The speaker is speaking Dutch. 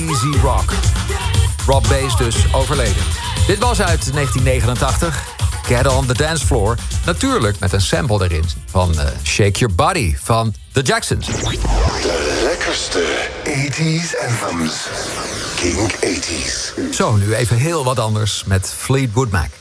Easy Rock. Rob Bass dus overleden. Dit was uit 1989. Get on the Dance Floor. Natuurlijk met een sample erin van Shake Your Body van The Jacksons. De lekkerste 80s anthems. Kink 80s. Zo, nu even heel wat anders met Fleetwood Mac.